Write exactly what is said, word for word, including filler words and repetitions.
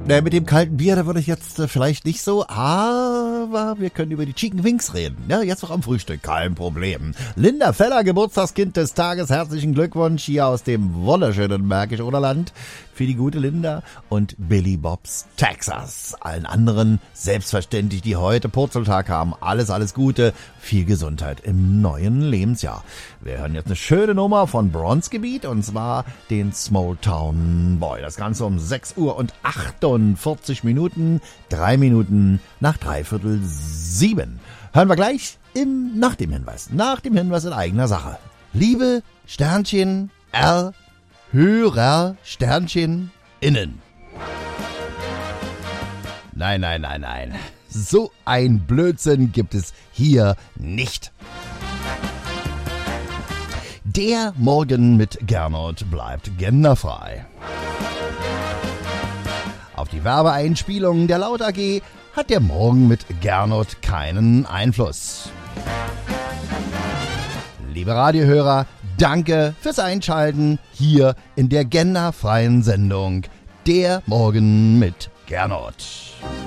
Ne, mit dem kalten Bier, da würde ich jetzt äh, vielleicht nicht so, aber wir können über die Chicken Wings reden. Ja, jetzt noch am Frühstück, kein Problem. Linda Feller, Geburtstagskind des Tages, herzlichen Glückwunsch hier aus dem wunderschönen Märkisch Oderland für die gute Linda und Billy Bobs Texas. Allen anderen selbstverständlich, die heute Purzeltag haben, alles, alles Gute, viel Gesundheit im neuen Lebensjahr. Wir hören jetzt eine schöne Nummer von Bronzegebiet und zwar den Small Town Boy. Das Ganze um sechs Uhr und achtundvierzig Minuten, drei Minuten nach dreiviertel sieben. Hören wir gleich im, nach dem Hinweis, nach dem Hinweis in eigener Sache. Liebe Sternchen R Hörer Sternchen innen. Nein, nein, nein, nein. So ein Blödsinn gibt es hier nicht. Der Morgen mit Gernot bleibt genderfrei. Auf die Werbeeinspielungen der Laut A G hat der Morgen mit Gernot keinen Einfluss. Liebe Radiohörer, danke fürs Einschalten hier in der genderfreien Sendung Der Morgen mit Gernot.